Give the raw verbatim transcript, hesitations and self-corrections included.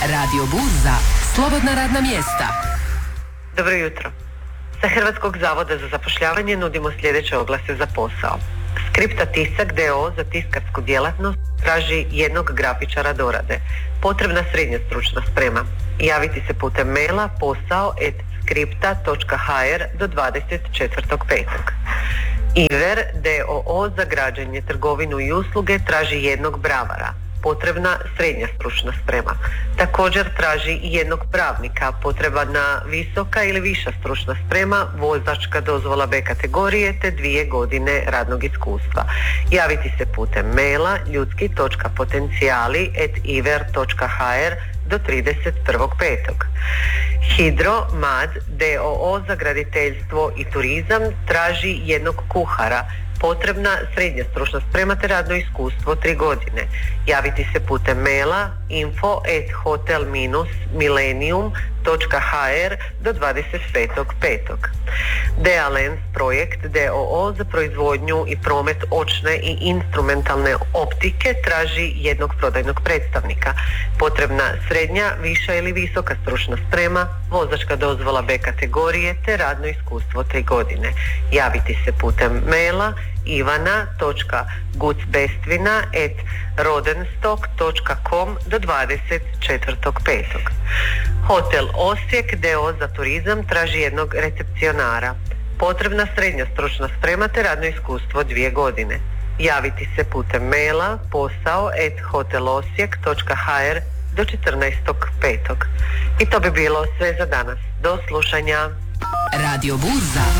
Radio Burza, slobodna radna mjesta. Dobro jutro. Sa Hrvatskog zavoda za zapošljavanje nudimo sljedeće oglase za posao. Skripta Tisak d o o za tiskarsku djelatnost traži jednog grafičara dorade. Potrebna srednja stručna sprema. Javiti se putem maila posao et skripta točka h r do dvadeset četvrtog petog Iver d o o za građenje, trgovinu i usluge traži jednog bravara. Potrebna srednja stručna sprema. Također traži i jednog pravnika, potrebna visoka ili viša stručna sprema, vozačka dozvola B kategorije te dvije godine radnog iskustva. Javiti se putem maila ljudski točka potencijali et iver točka h r do trideset prvog petog Hidro Mad d o o za graditeljstvo i turizam traži jednog kuhara. Potrebna srednja stručna sprema te radno iskustvo tri godine. Javiti se putem maila info et hotel millennium točka h r do dvadeset petog petog Dealens projekt d o o za proizvodnju i promet očne i instrumentalne optike traži jednog prodajnog predstavnika. Potrebna srednja, viša ili visoka stručna sprema, vozačka dozvola B kategorije te radno iskustvo tri godine. Javiti se putem maila ivana točka gucbestvina et rodenstock točka com do dvadeset četvrtog petog Hotel Osijek d o o za turizam traži jednog recepcionara. Potrebna srednja stručna sprema te radno iskustvo dvije godine. Javiti se putem maila posao et hotelosijek točka h r do četrnaestog petog I to bi bilo sve za danas. Do slušanja. Radio Burza.